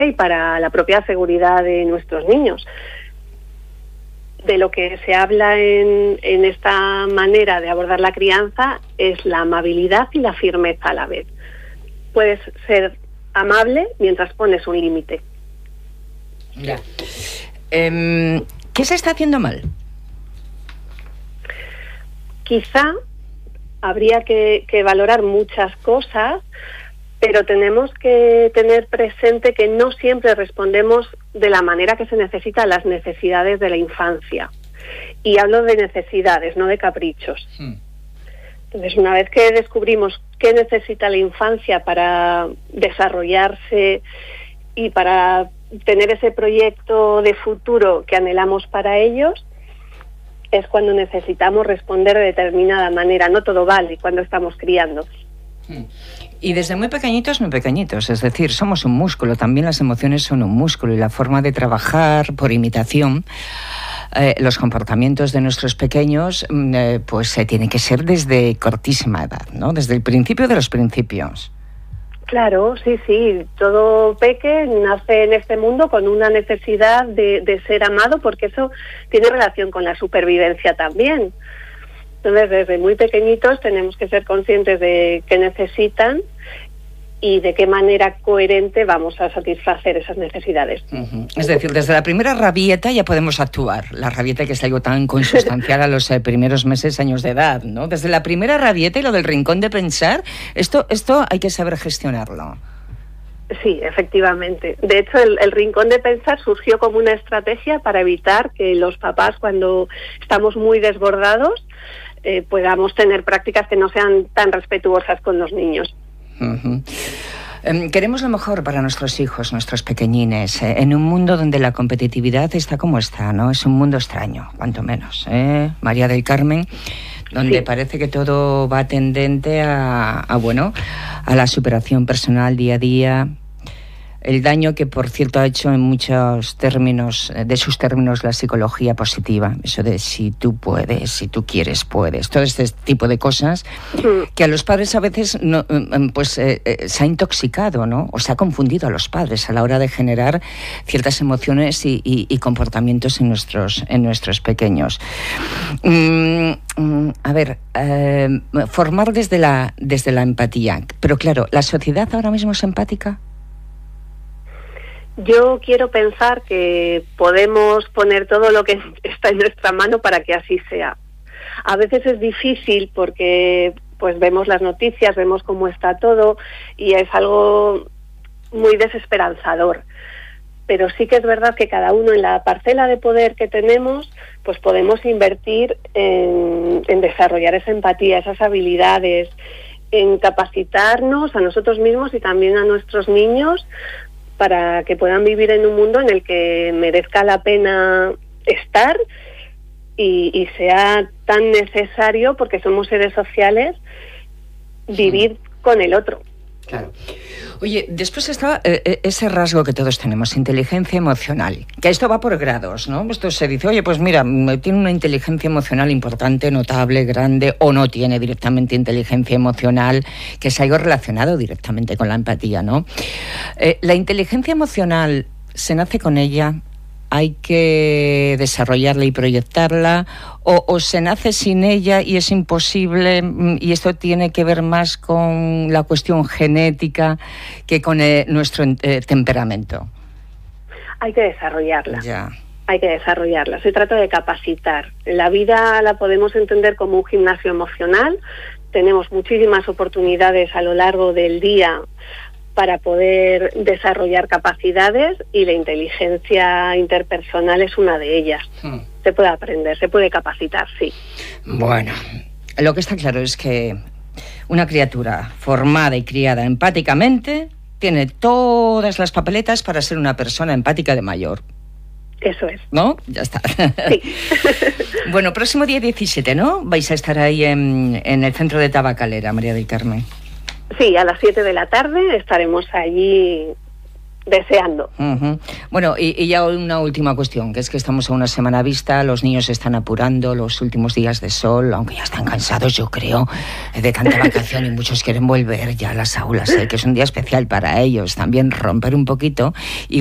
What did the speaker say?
y para la propia seguridad de nuestros niños. De lo que se habla en esta manera de abordar la crianza es la amabilidad y la firmeza a la vez. Puedes ser amable mientras pones un límite. Ya. ¿Qué se está haciendo mal? Quizá habría que valorar muchas cosas, pero tenemos que tener presente que no siempre respondemos de la manera que se necesita a las necesidades de la infancia. Y hablo de necesidades, no de caprichos. Entonces, una vez que descubrimos qué necesita la infancia para desarrollarse y para tener ese proyecto de futuro que anhelamos para ellos, es cuando necesitamos responder de determinada manera. No todo vale cuando estamos criando. Y desde muy pequeñitos, es decir, somos un músculo, también las emociones son un músculo y la forma de trabajar por imitación, los comportamientos de nuestros pequeños, pues tiene que ser desde cortísima edad, ¿no? Desde el principio de los principios. Claro, sí, todo peque nace en este mundo con una necesidad de ser amado, porque eso tiene relación con la supervivencia también. Entonces, desde muy pequeñitos tenemos que ser conscientes de qué necesitan y de qué manera coherente vamos a satisfacer esas necesidades. Es decir, desde la primera rabieta ya podemos actuar. La rabieta, que es algo tan consustancial a los primeros meses, años de edad, ¿no? Desde la primera rabieta y lo del rincón de pensar, esto hay que saber gestionarlo. Sí, efectivamente. De hecho, el rincón de pensar surgió como una estrategia para evitar que los papás, cuando estamos muy desbordados, podamos tener prácticas que no sean tan respetuosas con los niños. Queremos lo mejor para nuestros hijos, nuestros pequeñines, en un mundo donde la competitividad está como está, ¿no? Es un mundo extraño, cuanto menos, María del Carmen, donde sí, parece que todo va tendente a la superación personal día a día. El daño que, por cierto, ha hecho en muchos términos, de sus términos, la psicología positiva. Eso de si tú puedes, si tú quieres, puedes. Todo este tipo de cosas que a los padres a veces se ha intoxicado, ¿no? O se ha confundido a los padres a la hora de generar ciertas emociones y comportamientos en nuestros pequeños. Formar desde la empatía. Pero claro, ¿la sociedad ahora mismo es empática? Yo quiero pensar que podemos poner todo lo que está en nuestra mano para que así sea. A veces es difícil porque pues vemos las noticias, vemos cómo está todo y es algo muy desesperanzador. Pero sí que es verdad que cada uno en la parcela de poder que tenemos, pues podemos invertir en desarrollar esa empatía, esas habilidades, en capacitarnos a nosotros mismos y también a nuestros niños para que puedan vivir en un mundo en el que merezca la pena estar y sea tan necesario, porque somos seres sociales, vivir con el otro. Claro. Oye, después está ese rasgo que todos tenemos, inteligencia emocional, que esto va por grados, ¿no? Esto se dice, oye, pues mira, tiene una inteligencia emocional importante, notable, grande, o no tiene directamente inteligencia emocional, que es algo relacionado directamente con la empatía, ¿no? La inteligencia emocional, ¿se nace con ella? ¿Hay que desarrollarla y proyectarla? ¿O se nace sin ella y es imposible? Y esto tiene que ver más con la cuestión genética que con nuestro temperamento. Hay que desarrollarla. Ya. Hay que desarrollarla. Se trata de capacitar. La vida la podemos entender como un gimnasio emocional. Tenemos muchísimas oportunidades a lo largo del día para poder desarrollar capacidades y la inteligencia interpersonal es una de ellas. Se puede aprender, se puede capacitar, sí. Bueno, lo que está claro es que una criatura formada y criada empáticamente tiene todas las papeletas para ser una persona empática de mayor. Eso es. ¿No? Ya está. Sí. Bueno, próximo día 17, ¿no? Vais a estar ahí en el centro de Tabacalera, María del Carmen. Sí, a las 7 de la tarde estaremos allí deseando. Bueno, y ya una última cuestión, que es que estamos a una semana vista, los niños se están apurando, los últimos días de sol, aunque ya están cansados, yo creo, de tanta vacación, y muchos quieren volver ya a las aulas, que es un día especial para ellos, también romper un poquito y